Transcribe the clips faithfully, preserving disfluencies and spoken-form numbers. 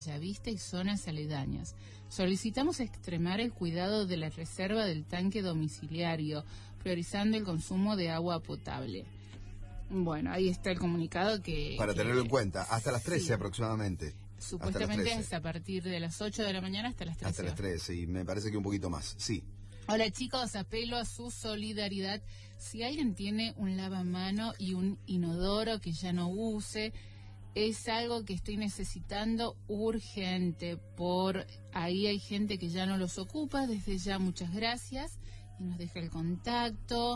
Bellavista y zonas aledañas. Solicitamos extremar el cuidado de la reserva del tanque domiciliario, priorizando el consumo de agua potable. Bueno, ahí está el comunicado que... Para que, tenerlo en cuenta, hasta las trece sí. aproximadamente. Supuestamente es a partir de las ocho de la mañana hasta las trece. Hasta las trece, y me parece que un poquito más, sí. Hola chicos, apelo a su solidaridad. Si alguien tiene un lavamano y un inodoro que ya no use, es algo que estoy necesitando urgente. Por ahí hay gente que ya no los ocupa. Desde ya muchas gracias. Y nos deja el contacto.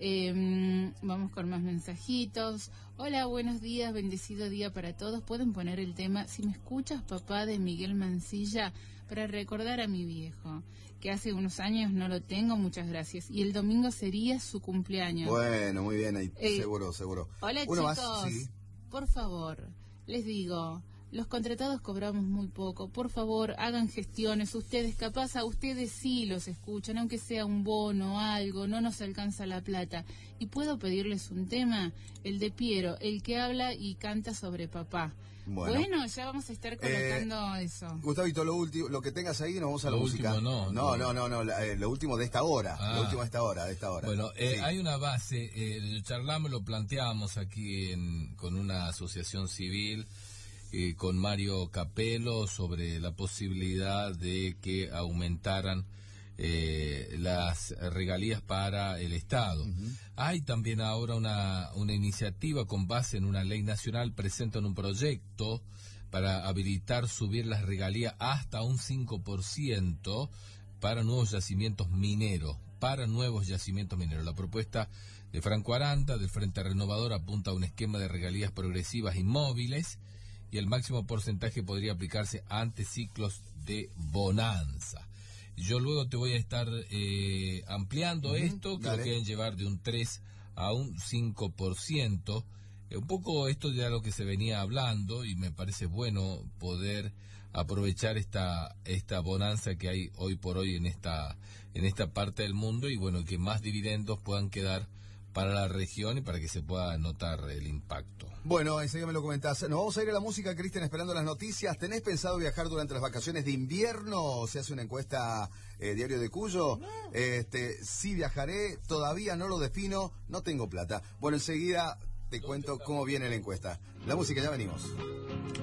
Eh, vamos con más mensajitos. Hola, buenos días, bendecido día para todos. Pueden poner el tema Si me escuchas, papá, de Miguel Mancilla, para recordar a mi viejo, que hace unos años no lo tengo. Muchas gracias. Y el domingo sería su cumpleaños. Bueno, muy bien, ahí, eh, seguro, seguro. Hola Uno chicos, más, sí. Por favor, les digo, los contratados cobramos muy poco. Por favor, hagan gestiones. Ustedes, capaz a ustedes sí los escuchan, aunque sea un bono, algo, no nos alcanza la plata. Y puedo pedirles un tema, el de Piero, el que habla y canta sobre papá. Bueno, bueno ya vamos a estar colocando eh, eso. Gustavito, lo último, lo que tengas ahí, nos vamos a lo la música. Último, no, no, no, no, no, no eh, lo último de esta hora, ah. lo último de esta hora, de esta hora. Bueno, eh, sí. hay una base, eh, charlamos, lo planteábamos aquí en, con una asociación civil, eh, con Mario Capello, sobre la posibilidad de que aumentaran eh, las regalías para el Estado. Uh-huh. Hay también ahora una, una iniciativa con base en una ley nacional, presentan un proyecto para habilitar subir las regalías hasta un cinco por ciento para nuevos yacimientos mineros, para nuevos yacimientos mineros. La propuesta de Franco Aranda, del Frente Renovador, apunta a un esquema de regalías progresivas inmóviles, y el máximo porcentaje podría aplicarse ante ciclos de bonanza. Yo luego te voy a estar eh, ampliando uh-huh, esto, que lo quieren llevar de un tres a un cinco por ciento. Eh, un poco esto ya lo que se venía hablando, y me parece bueno poder aprovechar esta esta bonanza que hay hoy por hoy en esta en esta parte del mundo, y bueno, que más dividendos puedan quedar para la región y para que se pueda notar el impacto. Bueno, enseguida me lo comentás. Nos vamos a ir a la música, Cristian, esperando las noticias. ¿Tenés pensado viajar durante las vacaciones de invierno? Se hace una encuesta, eh, Diario de Cuyo. No. Este, sí viajaré, todavía no lo defino, no tengo plata. Bueno, enseguida te cuento cómo viene la encuesta. La música, ya venimos.